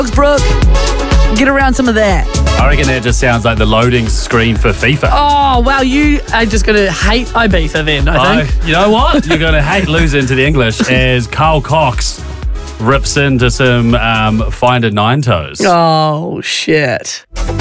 Brooke, get around some of that. I reckon that just sounds like the loading screen for FIFA. Oh, wow, you are just going to hate Ibiza then, I think. You know what? You're going to hate losing to the English as Carl Cox rips into some Finder Nine Toes. Oh, shit.